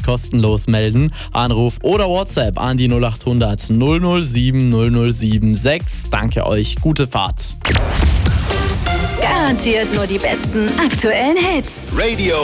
kostenlos melden. Anruf oder WhatsApp an die 0800 007 0076. Danke euch, gute Fahrt. Garantiert nur die besten aktuellen Hits. Radio